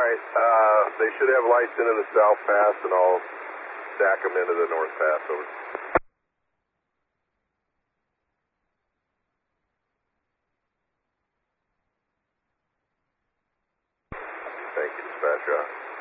right. They should have lights into the south pass, and I'll stack them into the north pass. Over. Thank you, dispatcher.